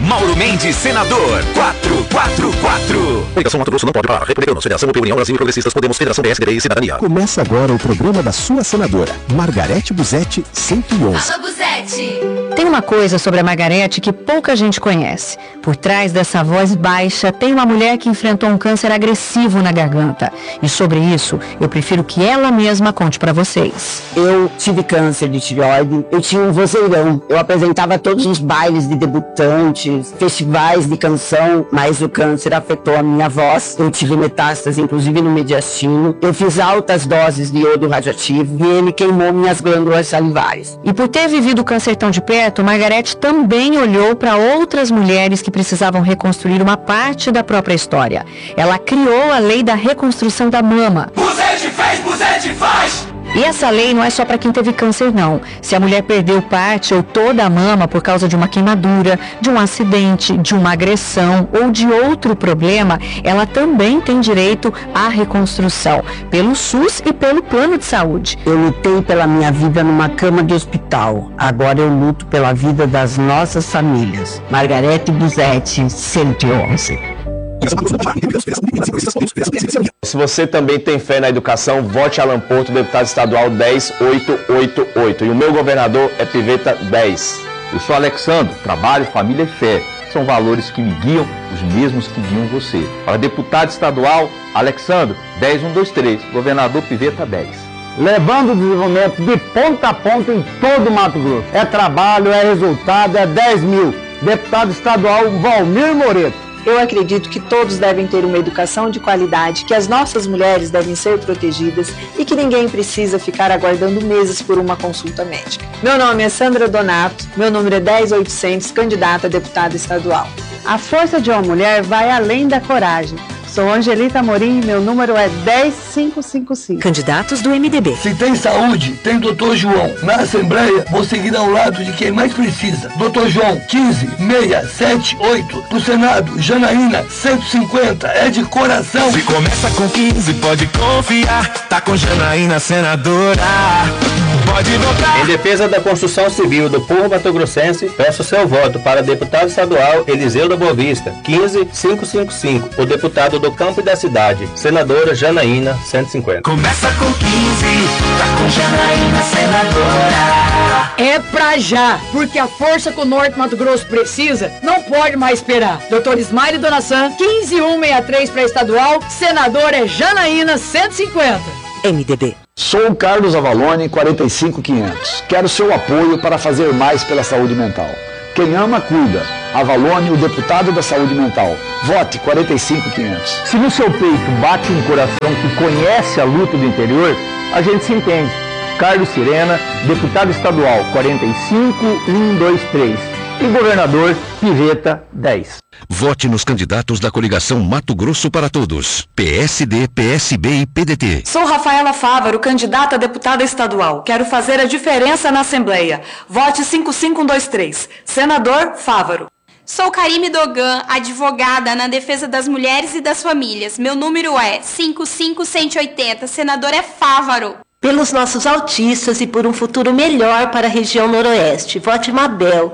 Mauro Mendes, senador, 444. Coligação Mato Grosso não pode parar. Republicanos, Federação União Brasil e Progressistas, Podemos, Federação PSDB e Cidadania. Começa agora o programa da sua senadora, Margarete Busetti, 111. Alô, Busetti! Tem uma coisa sobre a Margarete que pouca gente conhece. Por trás dessa voz baixa, tem uma mulher que enfrentou um câncer agressivo na garganta. E sobre isso, eu prefiro que ela mesma conte pra vocês. Eu tive câncer de tireoide, eu tinha um vozeirão. Eu apresentava todos os bailes de debutantes, festivais de canção, mas o câncer afetou a minha voz. Eu tive metástase, inclusive no mediastino. Eu fiz altas doses de iodo radioativo e ele queimou minhas glândulas salivares. E por ter vivido o câncer tão de perto, Margarete também olhou para outras mulheres que precisavam reconstruir uma parte da própria história. Ela criou a lei da reconstrução da mama. Busetti fez, Busetti faz! E essa lei não é só para quem teve câncer, não. Se a mulher perdeu parte ou toda a mama por causa de uma queimadura, de um acidente, de uma agressão ou de outro problema, ela também tem direito à reconstrução, pelo SUS e pelo plano de saúde. Eu lutei pela minha vida numa cama de hospital. Agora eu luto pela vida das nossas famílias. Margarete Busetti, 111. Se você também tem fé na educação, vote Alan Porto, deputado estadual 10888. E o meu governador é Piveta 10. Eu sou Alexandre, trabalho, família e fé. São valores que me guiam, os mesmos que guiam você. Para deputado estadual, Alexandre 10123, governador Piveta 10. Levando o desenvolvimento de ponta a ponta em todo o Mato Grosso. É trabalho, é resultado, é 10 mil. Deputado estadual Valmir Moreto. Eu acredito que todos devem ter uma educação de qualidade, que as nossas mulheres devem ser protegidas e que ninguém precisa ficar aguardando meses por uma consulta médica. Meu nome é Sandra Donato, meu número é 10800, candidata a deputada estadual. A força de uma mulher vai além da coragem. Sou Angelita Amorim e meu número é 10555. Candidatos do MDB. Se tem saúde, tem Dr. João. Na Assembleia, vou seguir ao lado de quem mais precisa. Dr. João, 15678. Do Senado, Janaína, 150. É de coração. Se começa com 15, pode confiar. Tá com Janaína, senadora. Pode votar. Em defesa da construção civil do povo matogrossense, peço seu voto para deputado estadual Eliseu da Boa Vista, 15555. O deputado do Campo e da Cidade, senadora Janaína, 150. Começa com 15, tá com Janaína, senadora. É pra já, porque a força que o Norte Mato Grosso precisa não pode mais esperar. Doutor Ismael Donassan, 15163 para estadual, senadora é Janaína, 150. MDB. Sou o Carlos Avalone, 45500. Quero seu apoio para fazer mais pela saúde mental. Quem ama, cuida. Avalone, o deputado da saúde mental. Vote 45500. Se no seu peito bate um coração que conhece a luta do interior, a gente se entende. Carlos Sirena, deputado estadual 45123 e governador Piveta 10. Vote nos candidatos da coligação Mato Grosso para Todos. PSD, PSB e PDT. Sou Rafaela Fávaro, candidata a deputada estadual. Quero fazer a diferença na Assembleia. Vote 55123. Senador Fávaro. Sou Karime Dogan, advogada na defesa das mulheres e das famílias. Meu número é 55180. Senador é Fávaro. Pelos nossos autistas e por um futuro melhor para a região noroeste. Vote Mabel,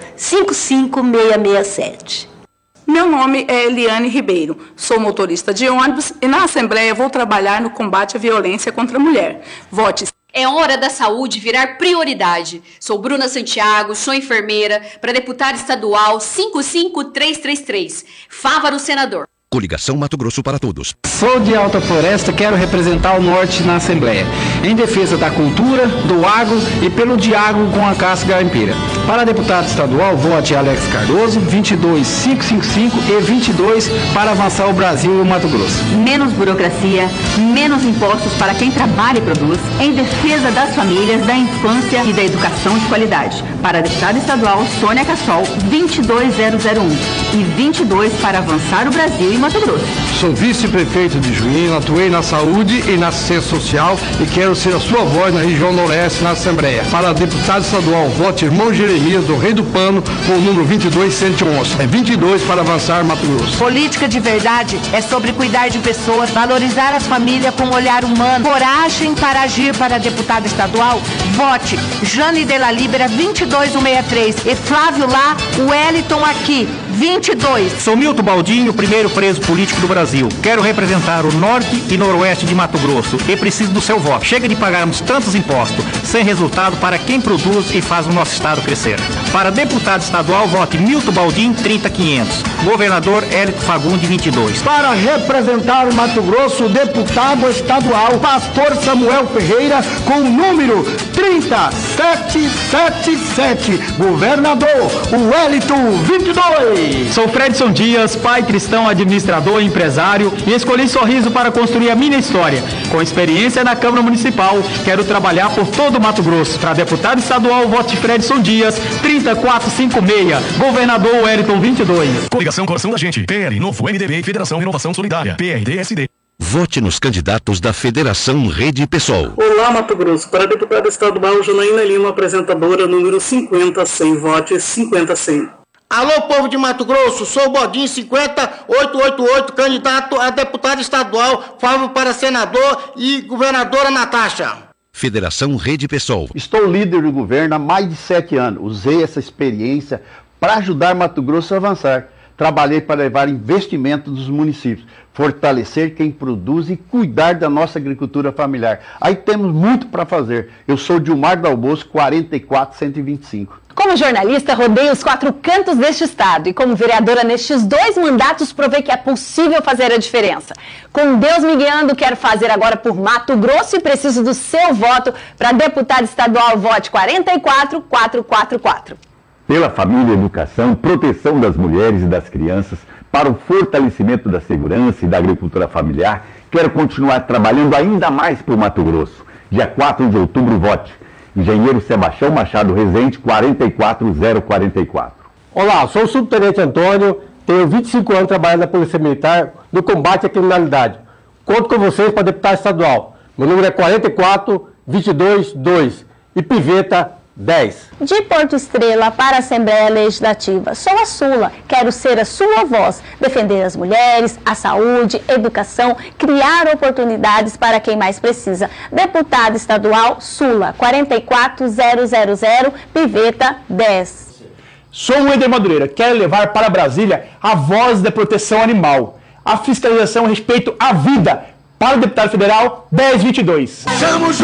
55667. Meu nome é Eliane Ribeiro, sou motorista de ônibus e na Assembleia vou trabalhar no combate à violência contra a mulher. Vote. É hora da saúde virar prioridade. Sou Bruna Santiago, sou enfermeira, para deputada estadual 55333. Fávaro, senador. Coligação Mato Grosso para Todos. Sou de Alta Floresta, quero representar o Norte na Assembleia, em defesa da cultura, do agro e pelo diálogo com a classe garimpeira. Para deputado estadual, vote Alex Cardoso, 22555 e 22 para avançar o Brasil e o Mato Grosso. Menos burocracia, menos impostos para quem trabalha e produz, em defesa das famílias, da infância e da educação de qualidade. Para deputado estadual, Sônia Cassol, 22001 e 22 para avançar o Brasil e Mato Grosso. Sou vice-prefeito de Juína, atuei na saúde e na assistência social e quero ser a sua voz na região noroeste na Assembleia. Para deputado estadual, vote irmão Jeremias do Rei do Pano com o número 22111. É 22 para avançar Mato Grosso. Política de verdade é sobre cuidar de pessoas, valorizar as famílias com um olhar humano, coragem para agir. Para deputado estadual, vote Jane de la Libera 22163 e Flávio lá, Wellington aqui 22. Sou Milton Baldinho, primeiro preso político do Brasil. Quero representar o norte e noroeste de Mato Grosso e preciso do seu voto. Chega de pagarmos tantos impostos, sem resultado para quem produz e faz o nosso estado crescer. Para deputado estadual, vote Milton Baldinho, 30500. Governador Hélito Fagundes, 22. Para representar o Mato Grosso, deputado estadual, Pastor Samuel Ferreira, com o número 30777. Governador Wellington, 22. Sou Fredson Dias, pai cristão, administrador e empresário, e escolhi Sorriso para construir a minha história. Com experiência na Câmara Municipal, quero trabalhar por todo o Mato Grosso. Para deputado estadual, vote Fredson Dias, 30456. Governador Wellington, 22. Coligação Coração da Gente, PL, Novo, MDB e Federação Renovação Solidária, PRD-SD. Vote nos candidatos da Federação Rede PSOL. Olá, Mato Grosso. Para deputada estadual, Janaína Lima, apresentadora, número 50100. Vote 50100. Alô, povo de Mato Grosso, sou o Bodinho 50888, candidato a deputado estadual, Fábio para senador e governadora Natasha. Federação Rede PSOL. Estou líder do governo há mais de 7 anos. Usei essa experiência para ajudar Mato Grosso a avançar. Trabalhei para levar investimento dos municípios, fortalecer quem produz e cuidar da nossa agricultura familiar. Aí temos muito para fazer. Eu sou Dilmar Dalboso, 44125. Como jornalista, rodei os 4 cantos deste estado e como vereadora nestes 2 mandatos provei que é possível fazer a diferença. Com Deus me guiando, quero fazer agora por Mato Grosso e preciso do seu voto para deputado estadual. Vote 44444. Pela família, educação, proteção das mulheres e das crianças, para o fortalecimento da segurança e da agricultura familiar, quero continuar trabalhando ainda mais por Mato Grosso. Dia 4 de outubro, vote. Engenheiro Sebastião Machado Rezende, 44044. Olá, sou o subtenente Antônio, tenho 25 anos trabalhando na Polícia Militar no combate à criminalidade. Conto com vocês para deputado estadual. Meu número é 44222 e Piveta 10. De Porto Estrela para a Assembleia Legislativa, sou a Sula, quero ser a sua voz, defender as mulheres, a saúde, educação, criar oportunidades para quem mais precisa. Deputado estadual, Sula, 44000, Piveta 10. Sou o Eder Madureira, quero levar para Brasília a voz da proteção animal, a fiscalização a respeito à vida, para o deputado federal 1022.